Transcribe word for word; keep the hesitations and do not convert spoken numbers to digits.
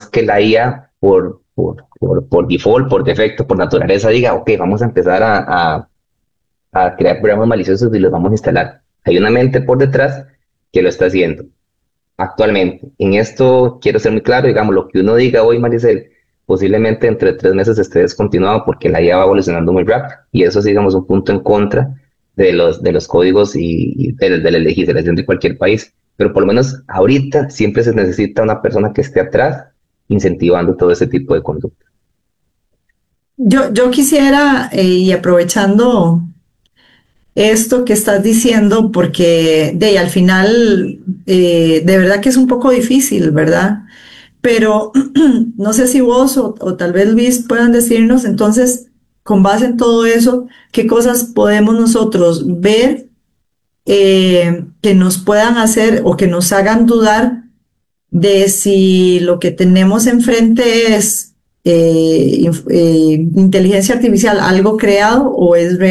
que la I A por, por, por, por default, por defecto, por naturaleza diga, ok, vamos a empezar a, a, a crear programas maliciosos y los vamos a instalar. Hay una mente por detrás que lo está haciendo actualmente. En esto quiero ser muy claro, digamos, lo que uno diga hoy, Maricel, posiblemente entre tres meses esté descontinuado porque la I A va evolucionando muy rápido y eso es, digamos, un punto en contra de los, de los códigos y, y de, de la legislación de cualquier país. Pero por lo menos ahorita siempre se necesita una persona que esté atrás incentivando todo ese tipo de conducta. Yo, yo quisiera, eh, y aprovechando esto que estás diciendo, porque de ahí, al final, eh, de verdad que es un poco difícil, ¿verdad? Pero no sé si vos o, o tal vez Luis puedan decirnos entonces, con base en todo eso, qué cosas podemos nosotros ver eh, que nos puedan hacer o que nos hagan dudar de si lo que tenemos enfrente es eh, inf- eh, inteligencia artificial, algo creado o es real.